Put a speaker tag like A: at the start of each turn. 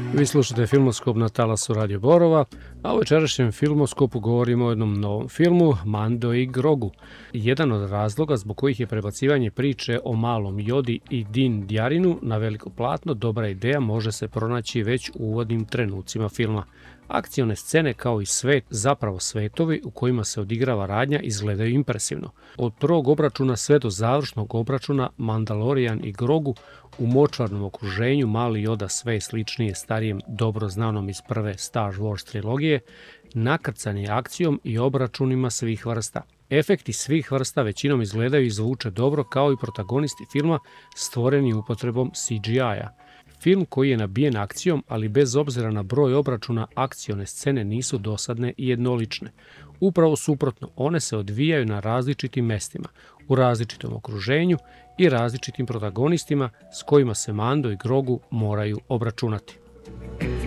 A: Vi slušate Filmoskop na talasu Radio Borova, a u večerašnjem Filmoskopu govorimo o jednom novom filmu, Mando i Grogu. Jedan od razloga zbog kojih je prebacivanje priče o malom Jodi i Din Djarinu na veliko platno dobra ideja može se pronaći već u uvodnim trenucima filma. Akcione scene kao i svet, zapravo svetovi u kojima se odigrava radnja, izgledaju impresivno. Od prvog obračuna sve do završnog obračuna Mandalorian i Grogu u močvarnom okruženju mali Yoda sve je sličnije starijem dobro znanom iz prve Star Wars trilogije, nakrcan je akcijom i obračunima svih vrsta. Efekti svih vrsta većinom izgledaju i zvuče dobro kao i protagonisti filma stvoreni upotrebom CGI-a. Film koji je nabijen akcijom, ali bez obzira na broj obračuna, akcione scene nisu dosadne i jednolične. Upravo suprotno, one se odvijaju na različitim mestima, u različitom okruženju i različitim protagonistima s kojima se Mando i Grogu moraju obračunati.